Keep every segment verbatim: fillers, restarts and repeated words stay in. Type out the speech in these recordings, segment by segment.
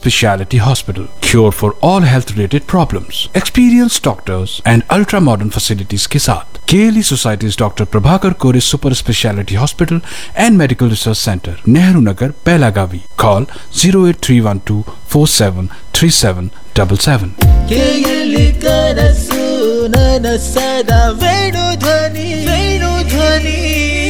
Speciality Hospital. Cure for all health related problems. Experienced doctors and ultra modern facilities के साथ K L E Society's Doctor Prabhakar Kore Super Speciality Hospital and Medical Research Center, Nehru Nagar, Belagavi. Call zero eight three one two four seven three seven seven seven. K L E ಕನಸು ನನಸದ ವೇಣು ಧ್ವನಿ ವೇಣು ಧ್ವನಿ.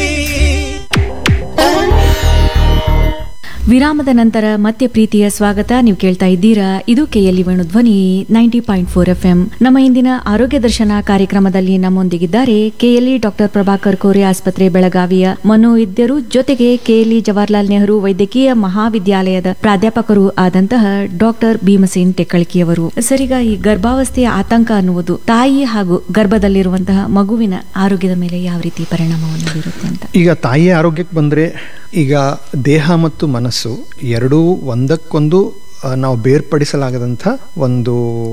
ವಿರಾಮದ ನಂತರ ಮತ್ತೆ ಪ್ರೀತಿಯ ಸ್ವಾಗತ. ನೀವು ಕೇಳ್ತಾ ಇದ್ದೀರಾ, ಇದು ಕೆಎಲ್ಇ ವೇಣು ಧ್ವನಿ ninety point four F M. ನಮ್ಮ ಇಂದಿನ ಆರೋಗ್ಯ ದರ್ಶನ ಕಾರ್ಯಕ್ರಮದಲ್ಲಿ ನಮ್ಮೊಂದಿಗಿದ್ದಾರೆ ಕೆಎಲ್ಇ ಡಾಕ್ಟರ್ ಪ್ರಭಾಕರ್ ಕೋರೆ ಆಸ್ಪತ್ರೆ ಬೆಳಗಾವಿಯ ಮನೋವೈದ್ಯರು, ಜೊತೆಗೆ ಕೆಎಲ್ಇ ಜವಾಹರ್ಲಾಲ್ ನೆಹರು ವೈದ್ಯಕೀಯ ಮಹಾವಿದ್ಯಾಲಯದ ಪ್ರಾಧ್ಯಾಪಕರು ಆದಂತಹ ಡಾಕ್ಟರ್ ಭೀಮಸೇನ್ ಟೆಕ್ಕಳಕಿಯವರು. ಸರಿಗ ಈ ಗರ್ಭಾವಸ್ಥೆಯ ಆತಂಕ ಅನ್ನುವುದು ತಾಯಿ ಹಾಗೂ ಗರ್ಭದಲ್ಲಿರುವಂತಹ ಮಗುವಿನ ಆರೋಗ್ಯದ ಮೇಲೆ ಯಾವ ರೀತಿ ಪರಿಣಾಮವನ್ನು ಬೀರುತ್ತೆ ಅಂತ? ಈಗ ತಾಯಿಯ ಆರೋಗ್ಯಕ್ಕೆ ಬಂದರೆ, ಈಗ ದೇಹ ಮತ್ತು ಮನಸ್ಸು ಎರಡೂ ಒಂದಕ್ಕೊಂದು ನಾವು ಬೇರ್ಪಡಿಸಲಾಗದಂಥ ಒಂದು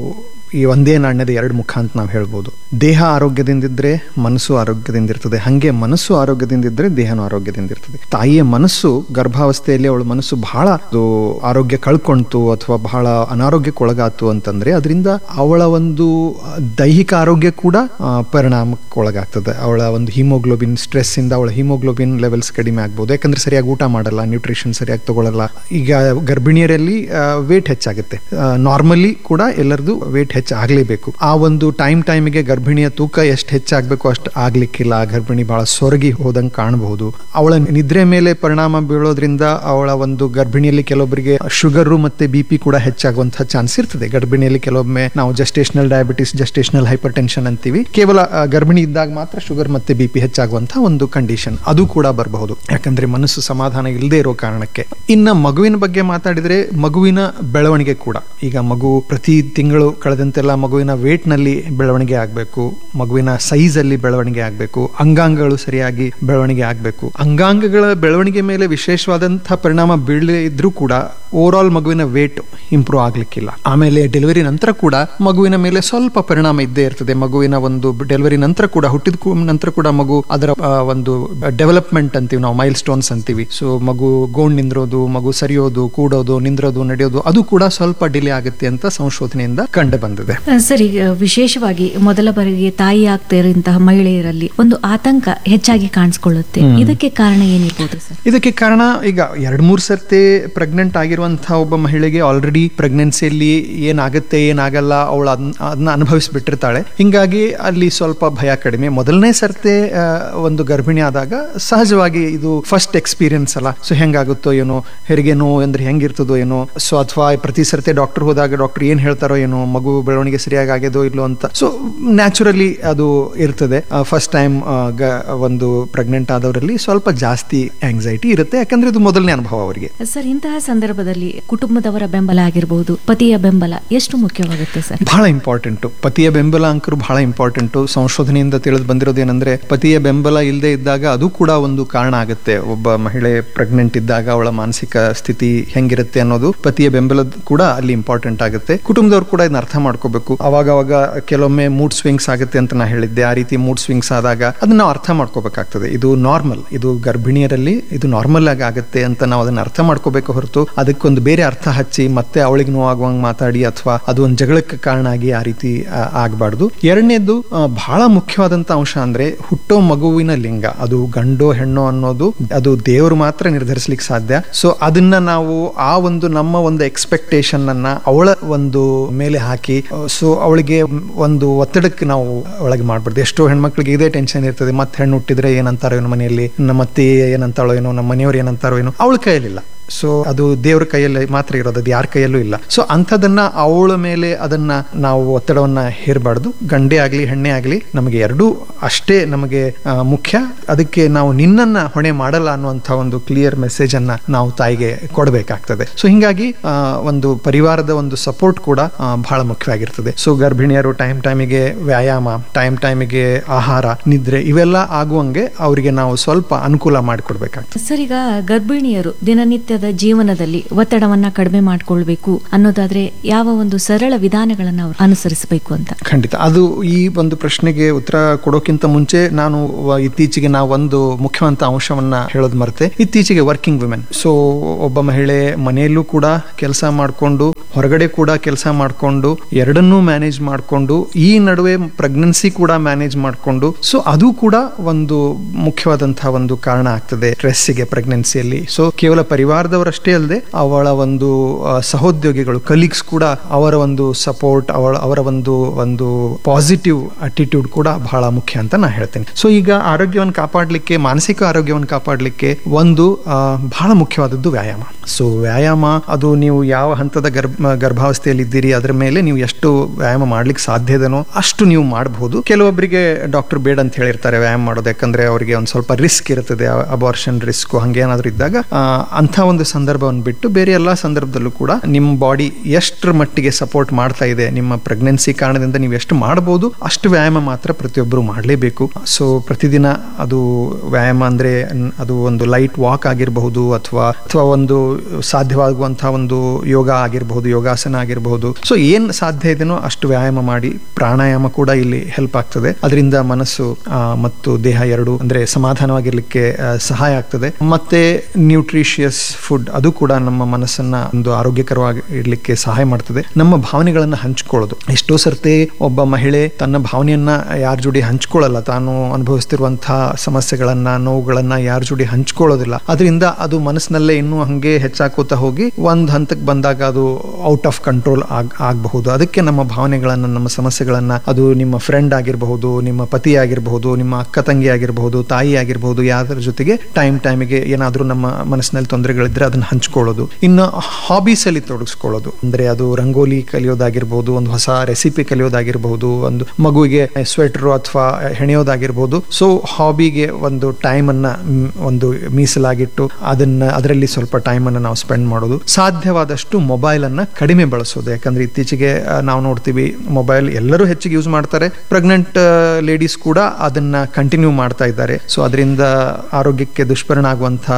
ಈ ಒಂದೇ ನಾಣ್ಯದ ಎರಡು ಮುಖ ಅಂತ ನಾವು ಹೇಳ್ಬೋದು. ದೇಹ ಆರೋಗ್ಯದಿಂದಿದ್ರೆ ಮನಸ್ಸು ಆರೋಗ್ಯದಿಂದಿರ್ತದೆ, ಹಾಗೆ ಮನಸ್ಸು ಆರೋಗ್ಯದಿಂದಿದ್ರೆ ದೇಹನೂ ಆರೋಗ್ಯದಿಂದಿರ್ತದೆ. ತಾಯಿಯ ಮನಸ್ಸು ಗರ್ಭಾವಸ್ಥೆಯಲ್ಲಿ ಅವಳ ಮನಸ್ಸು ಬಹಳ ಅದು ಆರೋಗ್ಯ ಕಳ್ಕೊಂತು ಅಥವಾ ಬಹಳ ಅನಾರೋಗ್ಯಕ್ಕೆ ಒಳಗಾತು ಅಂತಂದ್ರೆ ಅದರಿಂದ ಅವಳ ಒಂದು ದೈಹಿಕ ಆರೋಗ್ಯ ಕೂಡ ಪರಿಣಾಮಕ್ಕೆ ಒಳಗಾಗ್ತದೆ. ಅವಳ ಒಂದು ಹಿಮೋಗ್ಲೋಬಿನ್ ಸ್ಟ್ರೆಸ್ ಇಂದ ಅವಳ ಹಿಮೋಗ್ಲೋಬಿನ್ ಲೆವೆಲ್ಸ್ ಕಡಿಮೆ ಆಗ್ಬೋದು, ಯಾಕಂದ್ರೆ ಸರಿಯಾಗಿ ಊಟ ಮಾಡಲ್ಲ, ನ್ಯೂಟ್ರಿಷನ್ ಸರಿಯಾಗಿ ತಗೊಳ್ಳಲ್ಲ. ಈಗ ಗರ್ಭಿಣಿಯರಲ್ಲಿ ವೇಟ್ ಹೆಚ್ಚಾಗುತ್ತೆ. ನಾರ್ಮಲಿ ಕೂಡ ಎಲ್ಲರದು ವೇಟ್ ಹೆಚ್ಚಾಗಲೇಬೇಕು. ಆ ಒಂದು ಟೈಮ್ ಟೈಮಿಗೆ ಗರ್ಭಿಣಿಯ ತೂಕ ಎಷ್ಟು ಹೆಚ್ಚಾಗಬೇಕು ಅಷ್ಟು ಆಗ್ಲಿಕ್ಕಿಲ್ಲ. ಗರ್ಭಿಣಿ ಬಹಳ ಸೊರಗಿ ಹೋದಂಗೆ ಕಾಣಬಹುದು. ಅವಳ ನಿದ್ರೆ ಮೇಲೆ ಪರಿಣಾಮ ಬೀಳೋದ್ರಿಂದ ಅವಳ ಒಂದು ಗರ್ಭಿಣಿಯಲ್ಲಿ ಕೆಲವೊಬ್ಬರಿಗೆ ಶುಗರು ಮತ್ತೆ ಬಿ ಪಿ ಕೂಡ ಹೆಚ್ಚಾಗುವಂತಹ ಚಾನ್ಸ್ ಇರ್ತದೆ. ಗರ್ಭಿಣಿಯಲ್ಲಿ ಕೆಲವೊಮ್ಮೆ ನಾವು gestational diabetes, gestational hyper tension ಅಂತೀವಿ. ಕೇವಲ ಗರ್ಭಿಣಿ ಇದ್ದಾಗ ಮಾತ್ರ ಶುಗರ್ ಮತ್ತೆ ಬಿ ಪಿ ಹೆಚ್ಚಾಗುವಂತಹ ಒಂದು ಕಂಡೀಷನ್ ಅದು ಕೂಡ ಬರಬಹುದು, ಯಾಕಂದ್ರೆ ಮನಸ್ಸು ಸಮಾಧಾನ ಇಲ್ಲದೆ ಇರೋ ಕಾರಣಕ್ಕೆ. ಇನ್ನ ಮಗುವಿನ ಬಗ್ಗೆ ಮಾತಾಡಿದ್ರೆ, ಮಗುವಿನ ಬೆಳವಣಿಗೆ ಕೂಡ, ಈಗ ಮಗು ಪ್ರತಿ ತಿಂಗಳು ಕಳೆದಂತೆಲ್ಲ ಮಗುವಿನ ವೇಟ್ ನಲ್ಲಿ ಬೆಳವಣಿಗೆ ಆಗಬೇಕು, ಮಗುವಿನ ಸೈಜ್ ಅಲ್ಲಿ ಬೆಳವಣಿಗೆ ಆಗಬೇಕು, ಅಂಗಾಂಗಗಳು ಸರಿಯಾಗಿ ಬೆಳವಣಿಗೆ ಆಗಬೇಕು. ಅಂಗಾಂಗಗಳ ಬೆಳವಣಿಗೆ ಮೇಲೆ ವಿಶೇಷವಾದಂತಹ ಪರಿಣಾಮ ಬೀಳದೇ ಇದ್ರೂ ಕೂಡ ಓವರ್ ಆಲ್ ಮಗುವಿನ ವೇಟ್ ಇಂಪ್ರೂವ್ ಆಗ್ಲಿಕ್ಕಿಲ್ಲ. ಆಮೇಲೆ ಡೆಲಿವರಿ ನಂತರ ಕೂಡ ಮಗುವಿನ ಮೇಲೆ ಸ್ವಲ್ಪ ಪರಿಣಾಮ ಇದ್ದೇ ಇರ್ತದೆ. ಮಗುವಿನ ಒಂದು ಡೆಲಿವರಿ ನಂತರ ಕೂಡ, ಹುಟ್ಟಿದ ನಂತರ ಕೂಡ ಮಗು ಅದರ ಒಂದು ಡೆವಲಪ್ಮೆಂಟ್ ಅಂತೀವಿ ನಾವು, ಮೈಲ್ ಸ್ಟೋನ್ಸ್ ಅಂತೀವಿ. ಸೊ ಮಗು ಗೋಣ್ ನಿಂದ್ರೋದು, ಮಗು ಸರಿಯೋದು, ಕೂಡೋದು, ನಿಂದ್ರೋದು, ನಡೆಯೋದು ಅದು ಕೂಡ ಸ್ವಲ್ಪ ಡಿಲೇ ಆಗುತ್ತೆ ಅಂತ ಸಂಶೋಧನೆಯಿಂದ ಕಂಡು ಬಂದಿದೆ. ಸರಿ, ವಿಶೇಷವಾಗಿ ಮೊದಲ ಬಾರಿಗೆ ತಾಯಿ ಆಗ್ತಾ ಇರುವಂತಹ ಮಹಿಳೆಯರಲ್ಲಿ ಒಂದು ಆತಂಕ ಹೆಚ್ಚಾಗಿ ಕಾಣಿಸ್ಕೊಳ್ಳುತ್ತೆ. ಇದಕ್ಕೆ ಕಾರಣ ಏನಿರ್ಬೋದು ಸರ್? ಇದಕ್ಕೆ ಕಾರಣ, ಈಗ ಎರಡ್ ಮೂರ್ ಸರ್ತಿ ಪ್ರೆಗ್ನೆಂಟ್ ಆಗಿರುವಂತಹ ಒಬ್ಬ ಮಹಿಳೆಗೆ ಆಲ್ರೆಡಿ ಪ್ರೆಗ್ನೆನ್ಸಿಯಲ್ಲಿ ಏನಾಗುತ್ತೆ ಏನಾಗಲ್ಲ ಅವಳು ಅದನ್ನ ಅನುಭವಿಸ್ಬಿಟ್ಟಿರ್ತಾಳೆ. ಹಿಂಗಾಗಿ ಅಲ್ಲಿ ಸ್ವಲ್ಪ ಭಯ ಕಡಿಮೆ. ಮೊದಲನೇ ಸರ್ತಿ ಒಂದು ಗರ್ಭಿಣಿ ಆದಾಗ ಸಹಜವಾಗಿ ಇದು ಫಸ್ಟ್ ಎಕ್ಸ್ಪೀರಿಯನ್ಸ್ ಅಲ್ಲ, ಸೊ ಹೆಂಗಾಗುತ್ತೋ ಏನೋ, ಹೆರಿಗೆ ನೋವು ಅಂದ್ರೆ ಹೆಂಗಿರ್ತದೋ ಏನೋ, ಸೊ ಅಥವಾ ಪ್ರತಿ ಸರ್ತಿ ಡಾಕ್ಟರ್ ಹೋದಾಗ ಡಾಕ್ಟರ್ ಏನ್ ಹೇಳ್ತಾರೋ ಏನೋ, ಮಗು ಬೆಳವಣಿಗೆ ಸರಿಯಾಗಿ ಆಗ್ಯದೋ ಇಲ್ಲೋ ಅಂತ. ಸೊ ನ್ಯಾಚುರಲಿ ಅದು ಇರ್ತದೆ. ಫಸ್ಟ್ ಟೈಮ್ ಒಂದು ಪ್ರೆಗ್ನೆಂಟ್ ಆದವರಲ್ಲಿ ಸ್ವಲ್ಪ ಜಾಸ್ತಿ ಆಂಗ್ಸೈಟಿ ಇರುತ್ತೆ, ಯಾಕಂದ್ರೆ ಇದು ಮೊದಲನೇ ಅನುಭವ ಅವರಿಗೆ. ಸರ್, ಇಂತಹ ಸಂದರ್ಭದಲ್ಲಿ ಕುಟುಂಬದವರ ಬೆಂಬಲ ಆಗಿರಬಹುದು, ಪತಿಯ ಬೆಂಬಲ ಎಷ್ಟು ಮುಖ್ಯವಾಗುತ್ತೆ ಸರ್? ಬಹಳ ಇಂಪಾರ್ಟೆಂಟು. ಪತಿಯ ಬೆಂಬಲ ಅಂಕರು ಬಹಳ ಇಂಪಾರ್ಟೆಂಟು. ಸಂಶೋಧನೆಯಿಂದ ತಿಳಿದು ಬಂದಿರೋದೇನೆಂದ್ರೆ, ಪತಿಯ ಬೆಂಬಲ ಇಲ್ಲದೆ ಇದ್ದಾಗ ಅದು ಕೂಡ ಒಂದು ಕಾರಣ ಆಗುತ್ತೆ. ಒಬ್ಬ ಮಹಿಳೆ ಪ್ರೆಗ್ನೆಂಟ್ ಇದ್ದಾಗ ಅವಳ ಮಾನಸಿಕ ಸ್ಥಿತಿ ಹೆಂಗಿರುತ್ತೆ ಅನ್ನೋದು ಪತಿಯ ಬೆಂಬಲ ಕೂಡ ಅಲ್ಲಿ ಇಂಪಾರ್ಟೆಂಟ್ ಆಗುತ್ತೆ. ಕುಟುಂಬದವ್ರು ಕೂಡ ಇದನ್ನ ಅರ್ಥ ಮಾಡ್ಕೋಬೇಕು. ಅವಾಗ ಅವಾಗ ಕೆಲವೊಮ್ಮೆ ಮೂಡ್ ಸ್ವಿಂಗ್ಸ್ ಆಗುತ್ತೆ ಅಂತ ನಾ ಹೇಳಿದ್ದೆ. ಆ ರೀತಿ ಮೂಡ್ ಸ್ವಿಂಗ್ಸ್ ಆದಾಗ ಅದನ್ನ ನಾವು ಅರ್ಥ ಮಾಡ್ಕೋಬೇಕಾಗ್ತದೆ. ಇದು ನಾರ್ಮಲ್, ಇದು ಗರ್ಭಿಣಿಯರಲ್ಲಿ ಇದು ನಾರ್ಮಲ್ ಆಗಿ ಆಗುತ್ತೆ ಅಂತ ನಾವು ಅದನ್ನ ಅರ್ಥ ಮಾಡ್ಕೋಬೇಕು ಹೊರತು ಅದಕ್ಕೊಂದು ಬೇರೆ ಅರ್ಥ ಹಚ್ಚಿ ಮತ್ತೆ ಅವಳಿಗೆ ನೋವಾಗುವಂಗ್ ಮಾತಾಡಿ ಅಥವಾ ಅದು ಒಂದು ಜಗಳಕ್ಕೆ ಕಾರಣ ಆಗಿ ಆ ರೀತಿ ಆಗಬಾರ್ದು. ಎರಡನೇದು ಬಹಳ ಮುಖ್ಯವಾದಂತ ಅಂಶ ಅಂದ್ರೆ, ಹುಟ್ಟೋ ಮಗುವಿನ ಲಿಂಗ ಅದು ಗಂಡೋ ಹೆಣ್ಣೋ ಅನ್ನೋದು ಅದು ದೇವರು ಮಾತ್ರ ನಿರ್ಧರಿಸಲಿಕ್ಕೆ ಸಾಧ್ಯ. ಸೊ ಅದನ್ನ ನಾವು ಆ ಒಂದು ನಮ್ಮ ಒಂದು ಎಕ್ಸ್ಪೆಕ್ಟೇಷನ್ ಅನ್ನ ಅವಳ ಒಂದು ಮೇಲೆ ಹಾಕಿ, ಸೊ ಅವಳಿಗೆ ಒಂದು ಒತ್ತಡಕ್ಕೆ ನಾವು ಒಳಗೆ ಮಾಡ್ಬಾರ್ದು. ಎಷ್ಟೋ ಹೆಣ್ಮಕ್ಳಿಗೆ ಇದೇ ಟೆನ್ಷನ್ ಇರ್ತದೆ, ಮತ್ತೆ ಹೆಣ್ಣು ಹುಟ್ಟಿದ್ರೆ ಏನಂತಾರೋ ಏನೋ ಮನೆಯಲ್ಲಿ, ನಮ್ಮ ಅತ್ತೆ ಏನಂತಾಳೋ ಏನೋ, ನಮ್ಮ ಮನೆಯವ್ರು ಏನಂತಾರೋ ಏನೋ, ಅವಳ ಕೈಯಲ್ಲಿಲ್ಲ. ಸೊ ಅದು ದೇವ್ರ ಕೈಯಲ್ಲಿ ಮಾತ್ರ ಇರೋದು, ಅದು ಯಾರ ಕೈಯಲ್ಲೂ ಇಲ್ಲ. ಸೊ ಅಂಥದನ್ನ ಅವಳ ಮೇಲೆ ಅದನ್ನ ನಾವು ಒತ್ತಡವನ್ನ ಹೇರಬಾರ್ದು. ಗಂಡೇ ಆಗ್ಲಿ ಹೆಣ್ಣೆ ಆಗ್ಲಿ ನಮಗೆ ಎರಡೂ ಅಷ್ಟೇ ನಮಗೆ ಮುಖ್ಯ. ಅದಕ್ಕೆ ನಾವು ನಿನ್ನನ್ನ ಹೊಣೆ ಮಾಡಲ್ಲ ಅನ್ನುವಂಥ ಒಂದು ಕ್ಲಿಯರ್ ಮೆಸೇಜ್ ಅನ್ನ ನಾವು ತಾಯಿಗೆ ಕೊಡಬೇಕಾಗ್ತದೆ. ಸೊ ಹಿಂಗಾಗಿ ಒಂದು ಪರಿವಾರದ ಒಂದು ಸಪೋರ್ಟ್ ಕೂಡ ಬಹಳ ಮುಖ್ಯವಾಗಿರ್ತದೆ. ಸೊ ಗರ್ಭಿಣಿಯರು ಟೈಮ್ ಟೈಮಿಗೆ ವ್ಯಾಯಾಮ, ಟೈಮ್ ಟೈಮಿಗೆ ಆಹಾರ, ನಿದ್ರೆ ಇವೆಲ್ಲ ಆಗುವಂಗೆ ಅವರಿಗೆ ನಾವು ಸ್ವಲ್ಪ ಅನುಕೂಲ ಮಾಡಿಕೊಡ್ಬೇಕಾಗ್ತದೆ. ಸರ್, ಈಗ ಗರ್ಭಿಣಿಯರು ದಿನನಿತ್ಯ ದಿನನಿತ್ಯದ ಜೀವನದಲ್ಲಿ ಒತ್ತಡವನ್ನ ಕಡಿಮೆ ಮಾಡ್ಕೊಳ್ಬೇಕು ಅನ್ನೋದಾದ್ರೆ ಯಾವ ಒಂದು ಸರಳ ವಿಧಾನಗಳನ್ನ ಅವರು ಅನುಸರಿಸಬೇಕು ಅಂತ? ಖಂಡಿತ. ಅದು ಈ ಒಂದು ಪ್ರಶ್ನೆಗೆ ಉತ್ತರ ಕೊಡೋಕ್ಕಿಂತ ಮುಂಚೆ ನಾನು ಇತ್ತೀಚೆಗೆ ನಾವು ಒಂದು ಮುಖ್ಯವಂತ ಅಂಶವನ್ನ ಹೇಳೋದು ಮರೆತೆ. ಇತ್ತೀಚೆಗೆ ವರ್ಕಿಂಗ್ ವುಮೆನ್, ಸೊ ಒಬ್ಬ ಮಹಿಳೆ ಮನೆಯಲ್ಲೂ ಕೂಡ ಕೆಲಸ ಮಾಡಿಕೊಂಡು ಹೊರಗಡೆ ಕೂಡ ಕೆಲಸ ಮಾಡಿಕೊಂಡು ಎರಡನ್ನೂ ಮ್ಯಾನೇಜ್ ಮಾಡಿಕೊಂಡು ಈ ನಡುವೆ ಪ್ರೆಗ್ನೆನ್ಸಿ ಕೂಡ ಮ್ಯಾನೇಜ್ ಮಾಡಿಕೊಂಡು, ಸೊ ಅದು ಕೂಡ ಒಂದು ಮುಖ್ಯವಾದಂತಹ ಒಂದು ಕಾರಣ ಆಗ್ತದೆ ಸ್ಟ್ರೆಸ್ಸಿಗೆ ಪ್ರೆಗ್ನೆನ್ಸಿಯಲ್ಲಿ. ಸೊ ಕೇವಲ ಪರಿವಾರದವರಷ್ಟೇ ಅಲ್ಲದೆ ಅವಳ ಒಂದು ಸಹೋದ್ಯೋಗಿಗಳು, ಕಲೀಗ್ಸ್ ಕೂಡ ಅವರ ಒಂದು ಸಪೋರ್ಟ್, ಅವಳ ಅವರ ಒಂದು ಒಂದು ಪಾಸಿಟಿವ್ ಅಟಿಟ್ಯೂಡ್ ಕೂಡ ಬಹಳ ಮುಖ್ಯ ಅಂತ ನಾ ಹೇಳ್ತೇನೆ. ಸೊ ಈಗ ಆರೋಗ್ಯವನ್ನು ಕಾಪಾಡಲಿಕ್ಕೆ, ಮಾನಸಿಕ ಆರೋಗ್ಯವನ್ನು ಕಾಪಾಡಲಿಕ್ಕೆ ಒಂದು ಬಹಳ ಮುಖ್ಯವಾದದ್ದು ವ್ಯಾಯಾಮ. ಸೊ ವ್ಯಾಯಾಮ ಅದು ನೀವು ಯಾವ ಹಂತದ ಗರ್ಭ ಗರ್ಭಾವಸ್ಥೆಯಲ್ಲಿ ಇದ್ದೀರಿ ಅದರ ಮೇಲೆ ನೀವು ಎಷ್ಟು ವ್ಯಾಯಾಮ ಮಾಡ್ಲಿಕ್ಕೆ ಸಾಧ್ಯ ಇದೆನೋ ಅಷ್ಟು ನೀವು ಮಾಡಬಹುದು. ಕೆಲವೊಬ್ಬರಿಗೆ ಡಾಕ್ಟರ್ ಬೇಡ ಅಂತ ಹೇಳಿರ್ತಾರೆ ವ್ಯಾಯಾಮ ಮಾಡೋದು, ಯಾಕಂದ್ರೆ ಅವರಿಗೆ ಒಂದು ಸ್ವಲ್ಪ ರಿಸ್ಕ್ ಇರುತ್ತದೆ, ಅಬಾರ್ಷನ್ ರಿಸ್ಕ್ ಹಂಗೇನಾದ್ರೂ ಇದ್ದಾಗ ಅಂಥ ಒಂದು ಸಂದರ್ಭವನ್ನು ಬಿಟ್ಟು ಬೇರೆ ಎಲ್ಲಾ ಸಂದರ್ಭದಲ್ಲೂ ಕೂಡ ನಿಮ್ಮ ಬಾಡಿ ಎಷ್ಟರ ಮಟ್ಟಿಗೆ ಸಪೋರ್ಟ್ ಮಾಡ್ತಾ ಇದೆ, ನಿಮ್ಮ ಪ್ರೆಗ್ನೆನ್ಸಿ ಕಾರಣದಿಂದ ನೀವು ಎಷ್ಟು ಮಾಡಬಹುದು ಅಷ್ಟು ವ್ಯಾಯಾಮ ಮಾತ್ರ ಪ್ರತಿಯೊಬ್ಬರು ಮಾಡಲೇಬೇಕು. ಸೊ ಪ್ರತಿದಿನ ಅದು ವ್ಯಾಯಾಮ ಅಂದ್ರೆ ಅದು ಒಂದು ಲೈಟ್ ವಾಕ್ ಆಗಿರಬಹುದು, ಅಥವಾ ಅಥವಾ ಒಂದು ಸಾಧ್ಯವಾಗುವಂತಹ ಒಂದು ಯೋಗ ಆಗಿರಬಹುದು, ಯೋಗಾಸನ ಆಗಿರಬಹುದು. ಸೊ ಏನ್ ಸಾಧ್ಯ ಇದೆನೋ ಅಷ್ಟು ವ್ಯಾಯಾಮ ಮಾಡಿ. ಪ್ರಾಣಾಯಾಮ ಕೂಡ ಇಲ್ಲಿ ಹೆಲ್ಪ್ ಆಗ್ತದೆ. ಅದರಿಂದ ಮನಸ್ಸು ಮತ್ತು ದೇಹ ಎರಡು ಅಂದ್ರೆ ಸಮಾಧಾನವಾಗಿರ್ಲಿಕ್ಕೆ ಸಹಾಯ ಆಗ್ತದೆ. ಮತ್ತೆ ನ್ಯೂಟ್ರಿಷಿಯಸ್ ಫುಡ್ ಅದು ಕೂಡ ನಮ್ಮ ಮನಸ್ಸನ್ನ ಒಂದು ಆರೋಗ್ಯಕರವಾಗಿ ಇಡ್ಲಿಕ್ಕೆ ಸಹಾಯ ಮಾಡ್ತದೆ. ನಮ್ಮ ಭಾವನೆಗಳನ್ನ ಹಂಚ್ಕೊಳ್ಳೋದು. ಎಷ್ಟೋ ಸರ್ತಿ ಒಬ್ಬ ಮಹಿಳೆ ತನ್ನ ಭಾವನೆಯನ್ನ ಯಾರ ಜೋಡಿ ಹಂಚ್ಕೊಳ್ಳಲ್ಲ, ತಾನು ಅನುಭವಿಸ್ತಿರುವಂತಹ ಸಮಸ್ಯೆಗಳನ್ನ, ನೋವುಗಳನ್ನ ಯಾರ ಜೋಡಿ ಹಂಚ್ಕೊಳ್ಳೋದಿಲ್ಲ. ಅದರಿಂದ ಅದು ಮನಸ್ಸಿನಲ್ಲೇ ಇನ್ನೂ ಹಂಗೆ ಹೆಚ್ಚಾಕೋತಾ ಹೋಗಿ ಒಂದ್ ಹಂತಕ್ಕೆ ಬಂದಾಗ ಅದು ಔಟ್ ಆಫ್ ಕಂಟ್ರೋಲ್ ಆಗ್ ಆಗಬಹುದು. ಅದಕ್ಕೆ ನಮ್ಮ ಭಾವನೆಗಳನ್ನ, ನಮ್ಮ ಸಮಸ್ಯೆಗಳನ್ನ, ಅದು ನಿಮ್ಮ ಫ್ರೆಂಡ್ ಆಗಿರಬಹುದು, ನಿಮ್ಮ ಪತಿ ಆಗಿರಬಹುದು, ನಿಮ್ಮ ಅಕ್ಕ ತಂಗಿ ಆಗಿರಬಹುದು, ತಾಯಿ ಆಗಿರಬಹುದು, ಯಾವ್ದ್ರ ಜೊತೆಗೆ ಟೈಮ್ ಟೈಮಿಗೆ ಏನಾದ್ರೂ ನಮ್ಮ ಮನಸ್ಸಿನಲ್ಲಿ ತೊಂದರೆಗಳಿದ್ರೆ ಅದನ್ನ ಹಂಚ್ಕೊಳ್ಳೋದು. ಇನ್ನು ಹಾಬೀಸ್ ಅಲ್ಲಿ ತೊಡಗಿಸ್ಕೊಳ್ಳೋದು, ಅಂದ್ರೆ ಅದು ರಂಗೋಲಿ ಕಲಿಯೋದಾಗಿರ್ಬಹುದು, ಒಂದು ಹೊಸ ರೆಸಿಪಿ ಕಲಿಯೋದಾಗಿರ್ಬಹುದು, ಒಂದು ಮಗುವಿಗೆ ಸ್ವೆಟರ್ ಅಥವಾ ಹೆಣೆಯೋದಾಗಿರ್ಬಹುದು. ಸೊ ಹಾಬಿಗೆ ಒಂದು ಟೈಮ್ ಅನ್ನ ಒಂದು ಮೀಸಲಾಗಿಟ್ಟು ಅದನ್ನ ಅದರಲ್ಲಿ ಸ್ವಲ್ಪ ಟೈಮ್ ಅನ್ನ ನಾವು ಸ್ಪೆಂಡ್ ಮಾಡೋದು. ಸಾಧ್ಯವಾದಷ್ಟು ಮೊಬೈಲ್ ಅನ್ನ ಕಡಿಮೆ ಬಳಸೋದು. ಯಾಕಂದ್ರೆ ಇತ್ತೀಚೆಗೆ ನಾವು ನೋಡ್ತೀವಿ ಮೊಬೈಲ್ ಎಲ್ಲರೂ ಹೆಚ್ಚಿಗೆ ಯೂಸ್ ಮಾಡ್ತಾರೆ. ಪ್ರೆಗ್ನೆಂಟ್ ಲೇಡೀಸ್ ಕೂಡ ಅದನ್ನ ಕಂಟಿನ್ಯೂ ಮಾಡ್ತಾ ಇದ್ದಾರೆ. ಸೊ ಅದರಿಂದ ಆರೋಗ್ಯಕ್ಕೆ ದುಷ್ಪರಿಣಾಮ ಆಗುವಂತಹ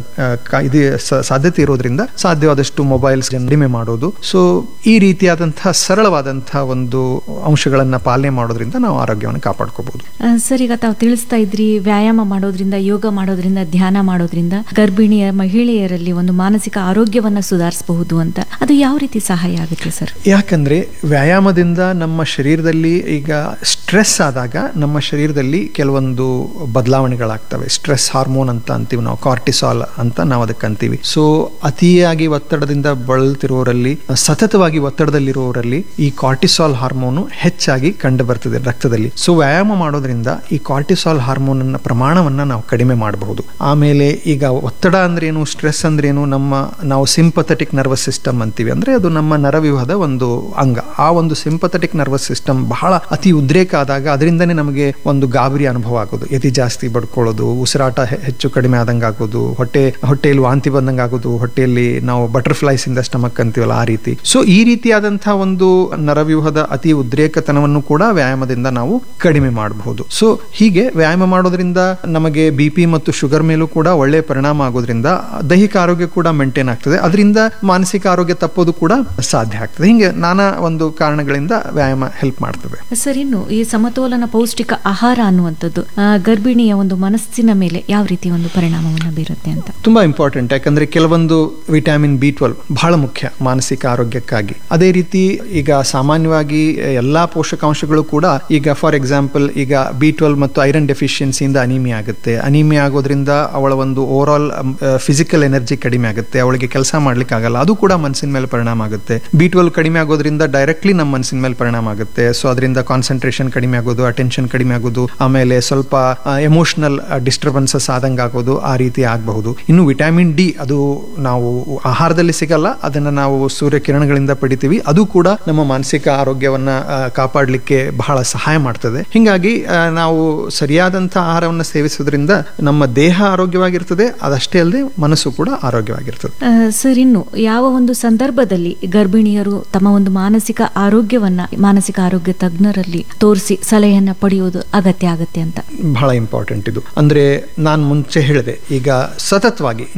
ಇದು ಸಾಧ್ಯತೆ ಇರೋದ್ರಿಂದ ಸಾಧ್ಯವಾದಷ್ಟು ಮೊಬೈಲ್ಸ್ ಕಡಿಮೆ ಮಾಡೋದು. ಸೊ ಈ ರೀತಿಯಾದಂತಹ ಸರಳವಾದಂತಹ ಒಂದು ಅಂಶಗಳನ್ನ ಪಾಲನೆ ಮಾಡೋದ್ರಿಂದ ನಾವು ಆರೋಗ್ಯವನ್ನು ಕಾಪಾಡ್ಕೋಬಹುದು. ಸರ್, ಈಗ ತಾವು ತಿಳಿಸ್ತಾ ಇದ್ರಿ ವ್ಯಾಯಾಮ ಮಾಡೋದ್ರಿಂದ, ಯೋಗ ಮಾಡೋದ್ರಿಂದ, ಧ್ಯಾನ ಮಾಡೋದ್ರಿಂದ ಗರ್ಭಿಣಿಯ ಮಹಿಳೆಯರಲ್ಲಿ ಒಂದು ಮಾನಸಿಕ ಆರೋಗ್ಯವನ್ನ ಸುಧಾರಿಸಬಹುದು ಅಂತ. ಅದು ಯಾವ ರೀತಿ ಸಹಾಯ ಆಗುತ್ತೆ ಸರ್? ಯಾಕಂದ್ರೆ ವ್ಯಾಯಾಮದಿಂದ ನಮ್ಮ ಶರೀರದಲ್ಲಿ ಈಗ ಸ್ಟ್ರೆಸ್ ಆದಾಗ ನಮ್ಮ ಶರೀರದಲ್ಲಿ ಕೆಲವೊಂದು ಬದಲಾವಣೆಗಳಾಗ್ತವೆ. ಸ್ಟ್ರೆಸ್ ಹಾರ್ಮೋನ್ ಅಂತ ಅಂತೀವಿ ನಾವು, ಕಾರ್ಟಿಸಾಲ್ ಅಂತ ನಾವು ಅದಕ್ಕೆ ಅಂತೀವಿ. ಸೊ ಅತಿಯಾಗಿ ಒತ್ತಡದಿಂದ ಬಳಲ್ತಿರುವವರಲ್ಲಿ, ಸತತವಾಗಿ ಒತ್ತಡದಲ್ಲಿರುವವರಲ್ಲಿ ಈ ಕಾರ್ಟಿಸಾಲ್ ಹಾರ್ಮೋನು ಹೆಚ್ಚಾಗಿ ಕಂಡು ಬರ್ತದೆ ರಕ್ತದಲ್ಲಿ. ಸೊ ವ್ಯಾಯಾಮ ಮಾಡೋದ್ರಿಂದ ಈ ಕಾರ್ಟಿಸಾಲ್ ಹಾರ್ಮೋನ್ ಅನ್ನ ಪ್ರಮಾಣವನ್ನ ನಾವು ಕಡಿಮೆ ಮಾಡಬಹುದು. ಆಮೇಲೆ ಈಗ ಒತ್ತಡ ಅಂದ್ರೇನು, ಸ್ಟ್ರೆಸ್ ಅಂದ್ರೇನು, ನಮ್ಮ ನಾವು ಸಿಂಪಥೆಟಿಕ್ ನರ್ವಸ್ ಸಿಸ್ಟಮ್ ಅಂತೀವಿ, ಅಂದ್ರೆ ಅದು ನಮ್ಮ ನರವ್ಯೂಹದ ಒಂದು ಅಂಗ. ಆ ಒಂದು ಸಿಂಪಥೆಟಿಕ್ ನರ್ವಸ್ ಸಿಸ್ಟಮ್ ಬಹಳ ಅತಿ ಉದ್ರೇಕ ಆದಾಗ ಅದರಿಂದನೇ ನಮಗೆ ಒಂದು ಗಾಬರಿ ಅನುಭವ ಆಗೋದು, ಎದೆ ಜಾಸ್ತಿ ಬಡ್ಕೊಳ್ಳೋದು, ಉಸಿರಾಟ ಹೆಚ್ಚು ಕಡಿಮೆ ಆದಂಗೆ ಆಗೋದು, ಹೊಟ್ಟೆ ಹೊಟ್ಟೆಯಲ್ಲಿ ವಾಂತಿ ಬಂದಂಗೆ ಆಗೋದು, ಹೊಟ್ಟೆಯಲ್ಲಿ ನಾವು ಬಟರ್ಫ್ಲೈಸ್ ಇಂದ ಸ್ಟಮಕ್ ಅಂತೀವಲ್ಲ ಆ ರೀತಿ. ಸೊ ಈ ರೀತಿಯಾದಂತಹ ಒಂದು ನರವ್ಯೂಹದ ಅತಿ ಉದ್ರೇಕತನವನ್ನು ಕೂಡ ವ್ಯಾಯಾಮದಿಂದ ನಾವು ಕಡಿಮೆ ಮಾಡಬಹುದು. ಸೊ ಹೀಗೆ ವ್ಯಾಯಾಮ ಮಾಡೋದ್ರಿಂದ ನಮಗೆ ಬಿ ಪಿ ಮತ್ತು ಶುಗರ್ ಮೇಲೂ ಕೂಡ ಒಳ್ಳೆ ಪರಿಣಾಮ ಆಗೋದ್ರಿಂದ ದೈಹಿಕ ಆರೋಗ್ಯ ಕೂಡ ಮೇಂಟೈನ್ ಆಗ್ತದೆ. ಅದರಿಂದ ಮಾನಸಿಕ ಆರೋಗ್ಯ ತಪ್ಪೋದು ಕೂಡ ಸಾಧ್ಯ ಆಗ್ತದೆ. ಹಿಂಗೆ ನಾನಾ ಒಂದು ಕಾರಣಗಳಿಂದ ವ್ಯಾಯಾಮ ಹೆಲ್ಪ್ ಮಾಡ್ತದೆ. ಸರ್, ಇನ್ನು ಈ ಸಮತೋಲನ ಪೌಷ್ಟಿಕ ಆಹಾರ ಅನ್ನುವಂಥದ್ದು ಗರ್ಭಿಣಿಯ ಒಂದು ಮನಸ್ಸಿನ ಮೇಲೆ ಯಾವ ರೀತಿ ಒಂದು ಪರಿಣಾಮವನ್ನು ಬೀರುತ್ತೆ ಅಂತ ತುಂಬಾ ಇಂಪಾರ್ಟೆಂಟ್. ಯಾಕಂದ್ರೆ ಕೆಲವೊಂದು ವಿಟಮಿನ್ ಬಿ ಟ್ವೆಲ್ವ್ ಬಹಳ ಮುಖ್ಯ ಮಾನಸಿಕ ಆರೋಗ್ಯಕ್ಕಾಗಿ. ಅದೇ ರೀತಿ ಈಗ ಸಾಮಾನ್ಯವಾಗಿ ಎಲ್ಲಾ ಪೋಷಕಾಂಶಗಳು ಕೂಡ ಈಗ ಫಾರ್ ಎಕ್ಸಾಂಪಲ್ ಈಗ ಬಿ ಟ್ವೆಲ್ವ್ ಮತ್ತು ಐರನ್ ಡೆಫಿಷಿಯನ್ಸಿಯಿಂದ ಅನಿಮಿಯಾ ಆಗುತ್ತೆ. ಅನಿಮಿಯಾ ಆಗೋದ್ರಿಂದ ಅವಳ ಒಂದು ಓವರ್ ಆಲ್ ಫಿಸಿಕಲ್ ಎನರ್ಜಿ ಕಡಿಮೆ ಆಗುತ್ತೆ, ಅವಳಿಗೆ ಕೆಲಸ ಮಾಡ್ಲಿಕ್ಕೆ ಆಗಲ್ಲ, ಅದು ಕೂಡ ಮನಸ್ಸಿನ ಮೇಲೆ ಪರಿಣಾಮ ಆಗುತ್ತೆ. ಬಿ ಟ್ವೆಲ್ವ್ ಕಡಿಮೆ ಆಗೋದ್ರಿಂದ ಡೈರೆಕ್ಟ್ಲಿ ನಮ್ಮ ಮನಸ್ಸಿನ ಮೇಲೆ ಪರಿಣಾಮ ಆಗುತ್ತೆ. ಸೊ ಅದರಿಂದ ಕಾನ್ಸಂಟ್ರೇಷನ್ ಕಡಿಮೆ ಆಗೋದು, ಅಟೆನ್ಷನ್ ಕಡಿಮೆ ಆಗೋದು, ಆಮೇಲೆ ಸ್ವಲ್ಪ ಎಮೋಷನಲ್ ಡಿಸ್ಟರ್ಬೆನ್ಸಸ್ ಆದಂಗೆ ಆಗೋದು, ಆ ರೀತಿ ಆಗಬಹುದು. ಇನ್ನು ವಿಟಮಿನ್ ಡಿ ಅದು ನಾವು ಆಹಾರದಲ್ಲಿ ಸಿಗಲ್ಲ, ಅದನ್ನ ನಾವು ಸೂರ್ಯ ಕಿರಣಗಳಿಂದ ಪಡಿತೀವಿ. ಅದು ಕೂಡ ನಮ್ಮ ಮಾನಸಿಕ ಆರೋಗ್ಯವನ್ನ ಕಾಪಾಡಲಿಕ್ಕೆ ಬಹಳ ಸಹಾಯ ಮಾಡ್ತದೆ. ಹಿಂಗಾಗಿ ನಾವು ಸರಿಯಾದಂತಹ ಆಹಾರವನ್ನು ಸೇವಿಸೋದ್ರಿಂದ ನಮ್ಮ ದೇಹ ಆರೋಗ್ಯವಾಗಿರ್ತದೆ, ಅದಷ್ಟೇ ಅಲ್ಲದೆ ಮನಸ್ಸು ಕೂಡ ಆರೋಗ್ಯವಾಗಿರ್ತದೆ. ಸರ್, ಇನ್ನು ಯಾವ ಒಂದು ಸಂದರ್ಭದಲ್ಲಿ ಗರ್ಭಿಣಿಯರು ತಮ್ಮ ಒಂದು ಮಾನಸಿಕ ಆರೋಗ್ಯವನ್ನ ಮಾನಸಿಕ ಆರೋಗ್ಯ ತಜ್ಞರಲ್ಲಿ ತೋರಿಸಿ ಸಲಹೆಯನ್ನ ಪಡೆಯುವುದು ಅಗತ್ಯ ಆಗುತ್ತೆ ಅಂತ? ಬಹಳ ಇಂಪಾರ್ಟೆಂಟ್ ಇದು. ಅಂದ್ರೆ ನಾನು ಮುಂಚೆ ಹೇಳಿದೆ, ಈಗ ಸತತವಾಗಿ ನಿದ್ದೆ ಕಡಿಮೆ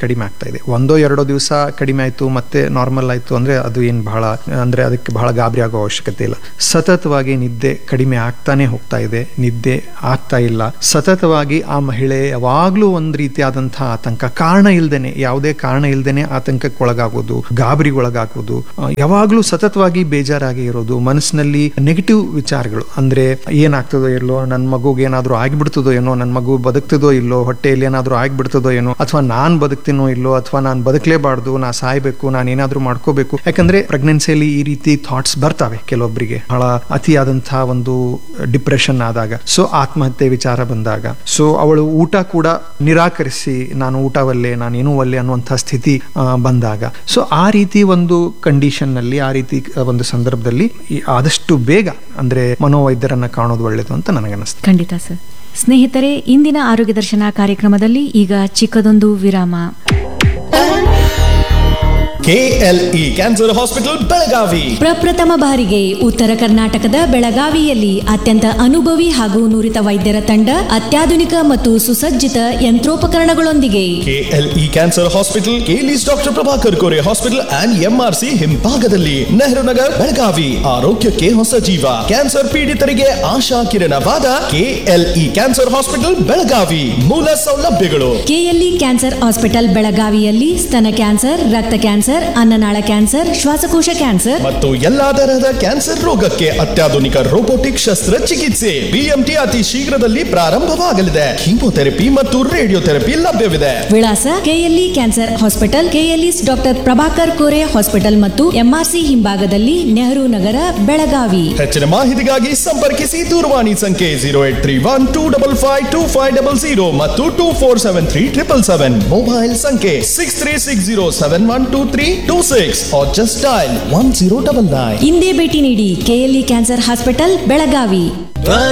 ಕಡಿಮೆ ಆಗ್ತಾ ಇದೆ. ಒಂದೋ ಎರಡೋ ದಿವಸ ಕಡಿಮೆ ಆಯ್ತು ಮತ್ತೆ ನಾರ್ಮಲ್ ಆಯ್ತು ಅಂದ್ರೆ ಅದು ಏನು ಬಹಳ ಅಂದ್ರೆ ಅದಕ್ಕೆ ಬಹಳ ಗಾಬರಿ ಆಗೋ ಅವಶ್ಯಕತೆ ಇಲ್ಲ. ಸತತವಾಗಿ ನಿದ್ದೆ ಕಡಿಮೆ ಆಗ್ತಾನೆ ಹೋಗ್ತಾ ಇದೆ, ನಿದ್ದೆ ಆಗ್ತಾ ಇಲ್ಲ. ಸತತವಾಗಿ ಆ ಮಹಿಳೆ ಯಾವಾಗ್ಲೂ ಒಂದ್ ರೀತಿಯಾದಂತಹ ಆತಂಕ, ಕಾರಣ ಇಲ್ದೇನೆ, ಯಾವುದೇ ಕಾರಣ ಇಲ್ದೇನೆ ಆತಂಕಕ್ಕೆ ಒಳಗಾಗೋದು, ಗಾಬರಿಗೊಳಗಾಗೋದು, ಯಾವಾಗ್ಲೂ ಸತತವಾಗಿ ಬೇಜಾರಾಗಿ ಇರೋದು, ಮನಸ್ಸಿನಲ್ಲಿ ನೆಗೆಟಿವ್ ವಿಚಾರಗಳು, ಅಂದ್ರೆ ಏನಾಗ್ತದೋ ಇಲ್ಲೋ, ನನ್ನ ಮಗುಗೆ ಏನಾದ್ರೂ ಆಗಿಬಿಡ್ತದೋ ಏನೋ, ನನ್ನ ಮಗು ಬದುಕ್ತದೋ ಇಲ್ಲೋ, ಹೊಟ್ಟೆಯಲ್ಲಿ ಏನಾದ್ರೂ ಆಗ್ಬಿಡ್ತದೋ ಏನೋ, ಅಥವಾ ನಾನ್ ಬದುಕ್ತೀನೋ ಇಲ್ಲೋ, ಅಥವಾ ನಾನ್ ಬದುಕಲೇಬಾರ್ದು, ನಾ ಸಾಯ್ಬೇಕು, ನಾನು ಏನಾದ್ರೂ ಮಾಡ್ಕೋಬೇಕು. ಯಾಕಂದ್ರೆ ಪ್ರೆಗ್ನೆನ್ಸಿಯಲ್ಲಿ ಈ ರೀತಿ ಥಾಟ್ಸ್ ಬರ್ತವೆ ಕೆಲವೊಬ್ಬರಿಗೆ, ಬಹಳ ಅತಿಯಾದಂತಹ ಒಂದು ಡಿಪ್ರೆಷನ್ ಆದಾಗ, ಸೊ ಆತ್ಮಹತ್ಯೆ ವಿಚಾರ ಬಂದಾಗ, ಸೊ ಅವಳು ಊಟ ಕೂಡ ನಿರಾಕರಿಸಿ ನಾನು ಊಟವಲ್ಲೇ, ನಾನು ಏನೂ ಒಲ್ಲೆ ಅನ್ನುವಂತಹ ಸ್ಥಿತಿ ಬಂದಾಗ, ಸೊ ಆ ರೀತಿ ಒಂದು ಕಂಡೀಷನ್ ನಲ್ಲಿ, ಆ ರೀತಿ ಒಂದು ಸಂದರ್ಭದಲ್ಲಿ ಆದಷ್ಟು ಬೇಗ ಅಂದ್ರೆ ಮನೋವೈದ್ಯರನ್ನ ಕಾಣೋದು ಒಳ್ಳೇದು ಅಂತ ನನಗನ್ನಿಸ್ತದೆ. ಖಂಡಿತ ಸರ್. ಸ್ನೇಹಿತರೆ, ಇಂದಿನ ಆರೋಗ್ಯ ದರ್ಶನ ಕಾರ್ಯಕ್ರಮದಲ್ಲಿ ಈಗ ಚಿಕ್ಕದೊಂದು ವಿರಾಮ. ಕೆಎಲ್ಇ ಕ್ಯಾನ್ಸರ್ ಹಾಸ್ಪಿಟಲ್ ಬೆಳಗಾವಿ ಪ್ರಪ್ರಥಮ ಬಾರಿಗೆ ಉತ್ತರ ಕರ್ನಾಟಕದ ಬೆಳಗಾವಿಯಲ್ಲಿ ಅತ್ಯಂತ ಅನುಭವಿ ಹಾಗೂ ನುರಿತ ವೈದ್ಯರ ತಂಡ, ಅತ್ಯಾಧುನಿಕ ಮತ್ತು ಸುಸಜ್ಜಿತ ಯಂತ್ರೋಪಕರಣಗಳೊಂದಿಗೆ KLE cancer hospital, KLES doctor Prabhakar Kore hospital and MRC ಹಿಂಭಾಗದಲ್ಲಿ, ನೆಹರು ನಗರ್, ಬೆಳಗಾವಿ. ಆರೋಗ್ಯಕ್ಕೆ ಹೊಸ ಜೀವ, ಕ್ಯಾನ್ಸರ್ ಪೀಡಿತರಿಗೆ ಆಶಾ ಕಿರಣವಾದ ಕೆಎಲ್ಇ ಕ್ಯಾನ್ಸರ್ ಹಾಸ್ಪಿಟಲ್ ಬೆಳಗಾವಿ. ಮೂಲ ಸೌಲಭ್ಯಗಳು: ಕೆಎಲ್ಇ ಕ್ಯಾನ್ಸರ್ ಹಾಸ್ಪಿಟಲ್ ಬೆಳಗಾವಿಯಲ್ಲಿ ಸ್ತನ ಕ್ಯಾನ್ಸರ್, ರಕ್ತ ಕ್ಯಾನ್ಸರ್, ಅನ್ನನಾಳ ಕ್ಯಾನ್ಸರ್, ಶ್ವಾಸಕೋಶ ಕ್ಯಾನ್ಸರ್ ಮತ್ತು ಎಲ್ಲಾ ತರಹದ ಕ್ಯಾನ್ಸರ್ ರೋಗಕ್ಕೆ ಅತ್ಯಾಧುನಿಕ ರೋಬೋಟಿಕ್ ಶಸ್ತ್ರಚಿಕಿತ್ಸೆ. ಬಿಎಂಟಿ ಅತಿ ಶೀಘ್ರದಲ್ಲಿ ಪ್ರಾರಂಭವಾಗಲಿದೆ. ಕೀಮೋಥೆರಪಿ ಮತ್ತು ರೇಡಿಯೋಥೆರಪಿ ಲಭ್ಯವಿದೆ. ವಿಳಾಸ: KLE cancer hospital, KLES doctor Prabhakar Kore hospital ಮತ್ತು ಎಂಆರ್ಸಿ ಹಿಂಭಾಗದಲ್ಲಿ, ನೆಹರು ನಗರ, ಬೆಳಗಾವಿ. ಹೆಚ್ಚಿನ ಮಾಹಿತಿಗಾಗಿ ಸಂಪರ್ಕಿಸಿ ದೂರವಾಣಿ ಸಂಖ್ಯೆ zero eight three one two double five two five double zero ಮತ್ತು two four seven three triple seven. Mobile ಸಂಖ್ಯೆ six three six zero seven one two three two six or just dial one zero double nine. ಇಂದೇ ಭೇಟಿ ನೀಡಿ KLE cancer hospital Belagavi.